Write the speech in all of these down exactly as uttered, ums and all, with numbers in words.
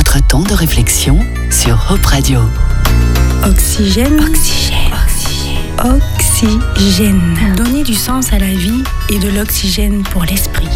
votre temps de réflexion sur Hope Radio. Oxygène. Oxygène. Oxygène. Oxygène. Donner du sens à la vie et de l'oxygène pour l'esprit.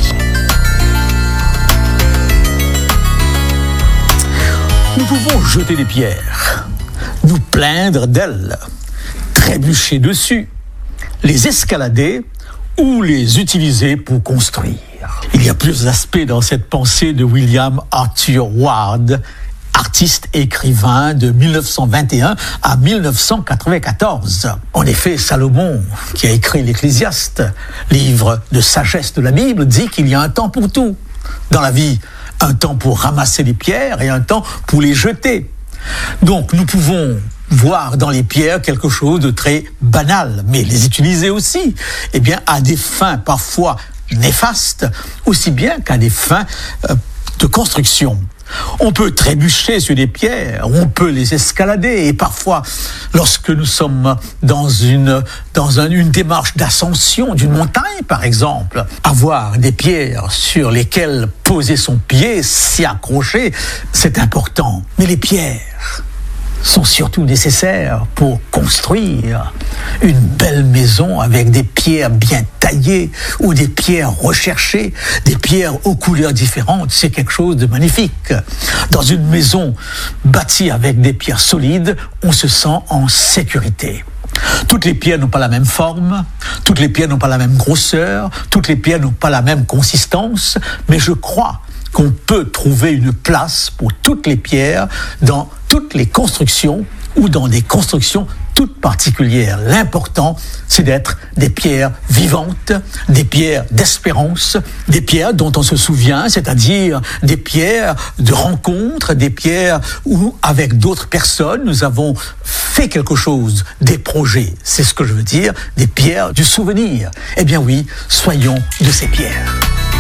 Nous pouvons jeter des pierres, nous plaindre d'elles, trébucher dessus, les escalader ou les utiliser pour construire. Il y a plusieurs aspects dans cette pensée de William Arthur Ward, artiste et écrivain de dix-neuf cent vingt et un à dix-neuf cent quatre-vingt-quatorze. En effet, Salomon, qui a écrit l'Ecclésiaste, livre de sagesse de la Bible, dit qu'il y a un temps pour tout dans la vie. Un temps pour ramasser les pierres et un temps pour les jeter. Donc nous pouvons voir dans les pierres quelque chose de très banal, mais les utiliser aussi, eh bien, à des fins parfois néfastes, aussi bien qu'à des fins euh, de construction. On peut trébucher sur des pierres, on peut les escalader, et parfois, lorsque nous sommes dans une, dans un, une démarche d'ascension d'une montagne, par exemple, avoir des pierres sur lesquelles poser son pied, s'y accrocher, c'est important. Mais les pierres sont surtout nécessaires pour construire une belle maison avec des pierres bien taillées ou des pierres recherchées, des pierres aux couleurs différentes. C'est quelque chose de magnifique. Dans une maison bâtie avec des pierres solides, on se sent en sécurité. Toutes les pierres n'ont pas la même forme, toutes les pierres n'ont pas la même grosseur, toutes les pierres n'ont pas la même consistance, mais je crois qu'on peut trouver une place pour toutes les pierres dans toutes les constructions ou dans des constructions toutes particulières. L'important, c'est d'être des pierres vivantes, des pierres d'espérance, des pierres dont on se souvient, c'est-à-dire des pierres de rencontre, des pierres où, avec d'autres personnes, nous avons fait quelque chose, des projets. C'est ce que je veux dire, des pierres du souvenir. Eh bien oui, soyons de ces pierres.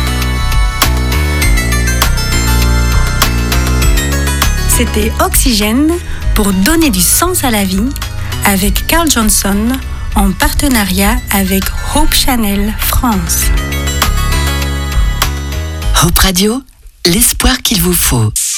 C'était Oxygène pour donner du sens à la vie avec Carl Johnson en partenariat avec Hope Channel France. Hope Radio, l'espoir qu'il vous faut.